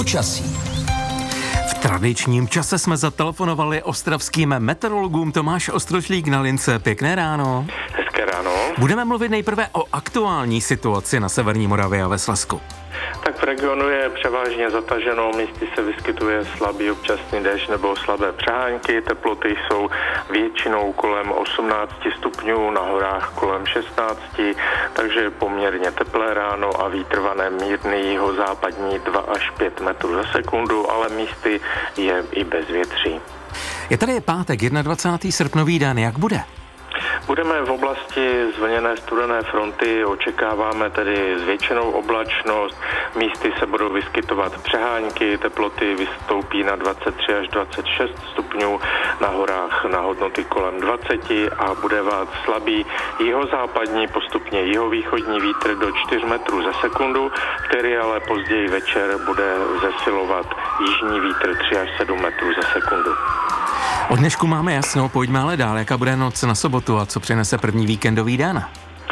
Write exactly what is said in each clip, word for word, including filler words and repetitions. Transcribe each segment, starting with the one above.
Počasí. V tradičním čase jsme zatelefonovali ostravským meteorologům. Tomáš Ostrožlík na lince. Pěkné ráno. Hezké ráno. Budeme mluvit nejprve o aktuální situaci na severní Moravě a ve Slezsku. Tak v regionu je převážně zataženo, místy se vyskytuje slabý občasný déšť nebo slabé přehánky, teploty jsou většinou kolem osmnáct stupňů, na horách kolem šestnáct, takže je poměrně teplé ráno a vítr vane mírný jihozápadní dva až pět metrů za sekundu, ale místy je i bez větří. Je tady pátek, dvacátého prvního srpnový den, jak bude? Budeme v oblasti zvlněné studené fronty, očekáváme tedy zvětšenou oblačnost, místy se budou vyskytovat přehánky, teploty vystoupí na dvacet tři až dvacet šest stupňů, na horách na hodnoty kolem dvacet a bude vát slabý jihozápadní, postupně jihovýchodní vítr do čtyř metrů za sekundu, který ale později večer bude zesilovat jižní vítr tři až sedm metrů za sekundu. Od dnešku máme jasno, pojďme ale dál, jaká bude noc na sobotu a co přinese první víkendový den?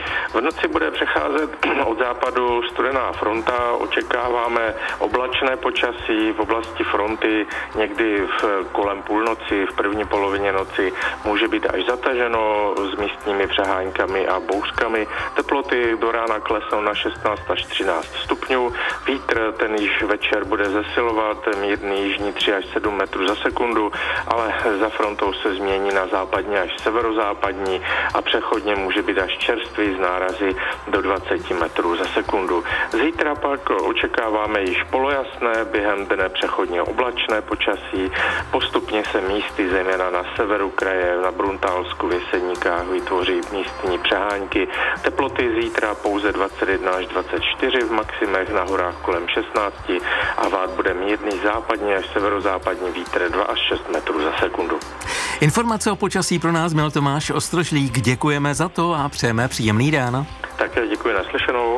V noci bude přecházet od západu studená fronta, očekáváme oblačné počasí v oblasti fronty, někdy v kolem půlnoci, v první polovině noci může být až zataženo s místními přeháňkami a bouřkami. Teploty do rána klesnou na šestnáct až třináct stupňů, vítr ten již večer bude zesilovat, mírný jižní tři až sedm metrů za sekundu, ale za frontou se změní na západní až severozápadní a přechodně může být až čerstvý z nárazy do dvacet metrů za sekundu. Zítra pak očekáváme již polojasné, během dne přechodně oblačné počasí, postupně se místy, zejména na severu kraje, na Bruntálsku, v Jeseníkách vytvoří místní přehánky. Teploty zítra pouze dvacet jedna až dvacet čtyři, v maximech na horách kolem šestnáct a vát bude mírný západní až severozápadní vítr dva až šest metrů za sekundu. Informace o počasí pro nás měl Tomáš Ostrožlík. Děkujeme za to a přejeme příjemný den. Také děkuji, naslyšenou.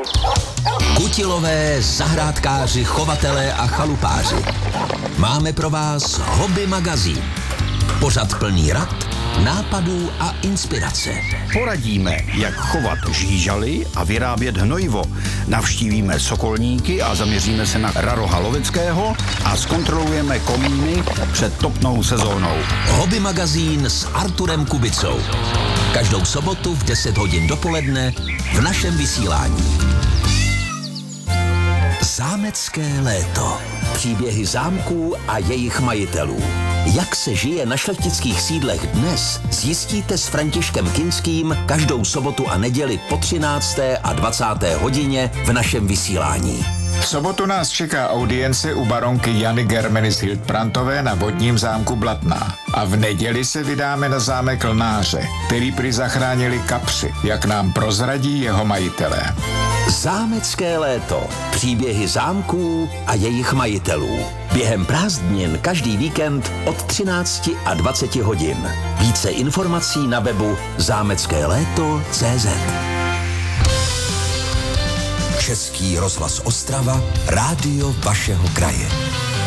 Kutilové, zahrádkáři, chovatelé a chalupáři. Máme pro vás Hobby magazín. Pořad plný rad, nápadů a inspirace. Poradíme, jak chovat žížaly a vyrábět hnojivo. Navštívíme sokolníky a zaměříme se na raroha loveckého a zkontrolujeme komíny před topnou sezónou. Hobby magazín s Arturem Kubicou. Každou sobotu v deset hodin dopoledne v našem vysílání. Zámecké léto. Příběhy zámků a jejich majitelů. Jak se žije na šlechtických sídlech dnes, zjistíte s Františkem Kinským každou sobotu a neděli po třinácté a dvacáté hodině v našem vysílání. V sobotu nás čeká audience u baronky Jany Germenis Hildbrandtové na vodním zámku Blatná. A v neděli se vydáme na zámek Lnáře, který prý zachránili kapři, jak nám prozradí jeho majitelé. Zámecké léto. Příběhy zámků a jejich majitelů. Během prázdnin každý víkend od třinácti a dvaceti hodin. Více informací na webu zámecké léto tečka cé zet. Český rozhlas Ostrava, rádio vašeho kraje.